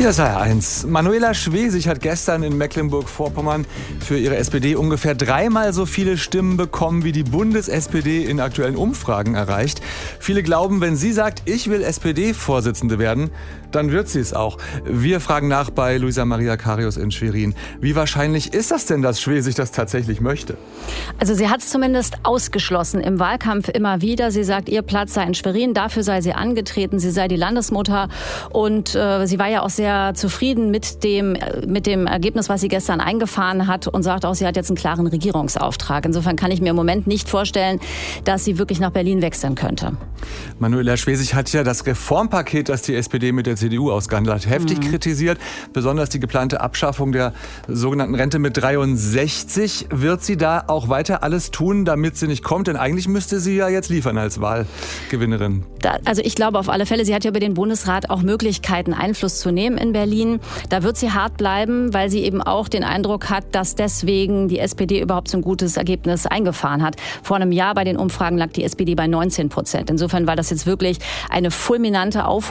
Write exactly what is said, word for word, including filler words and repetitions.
Hier ist H R eins. Manuela Schwesig hat gestern in Mecklenburg-Vorpommern für ihre S P D ungefähr dreimal so viele Stimmen bekommen, wie die Bundes-S P D in aktuellen Umfragen erreicht. Viele glauben, wenn sie sagt, ich will S P D-Vorsitzende werden, dann wird sie es auch. Wir fragen nach bei Luisa Maria Karius in Schwerin. Wie wahrscheinlich ist das denn, dass Schwesig das tatsächlich möchte? Also sie hat es zumindest ausgeschlossen im Wahlkampf immer wieder. Sie sagt, ihr Platz sei in Schwerin, dafür sei sie angetreten, sie sei die Landesmutter und äh, sie war ja auch sehr zufrieden mit dem, mit dem Ergebnis, was sie gestern eingefahren hat und sagt auch, sie hat jetzt einen klaren Regierungsauftrag. Insofern kann ich mir im Moment nicht vorstellen, dass sie wirklich nach Berlin wechseln könnte. Manuela Schwesig hat ja das Reformpaket, das die S P D mit der C D U ausgehandelt hat, heftig mhm. kritisiert. Besonders die geplante Abschaffung der sogenannten Rente mit dreiundsechzig. Wird sie da auch weiter alles tun, damit sie nicht kommt? Denn eigentlich müsste sie ja jetzt liefern als Wahlgewinnerin. Da, also ich glaube auf alle Fälle, sie hat ja über den Bundesrat auch Möglichkeiten, Einfluss zu nehmen in Berlin. Da wird sie hart bleiben, weil sie eben auch den Eindruck hat, dass deswegen die S P D überhaupt so ein gutes Ergebnis eingefahren hat. Vor einem Jahr bei den Umfragen lag die S P D bei neunzehn Prozent. Insofern war das jetzt wirklich eine fulminante Aufholung.